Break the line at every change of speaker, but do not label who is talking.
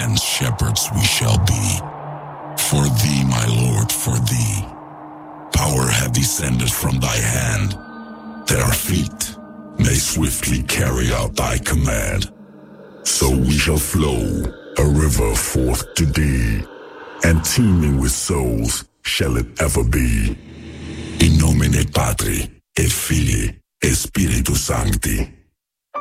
and shepherds we shall be. For thee, my Lord, for thee, power hath descended from thy hand, that our feet may swiftly carry out thy command. So we shall flow a river forth to thee, and teeming with souls shall it ever be. In nomine Patri, et Filii, et Spiritus Sancti.